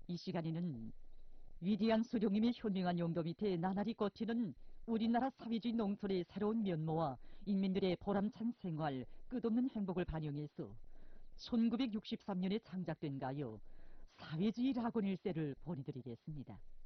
이 시간에는 위대한 수령님의 현명한 용도 밑에 나날이 꽂히는 우리나라 사회주의 농촌의 새로운 면모와 인민들의 보람찬 생활, 끝없는 행복을 반영해서 1963년에 창작된 가요 사회주의 라곤일세를 보내드리겠습니다.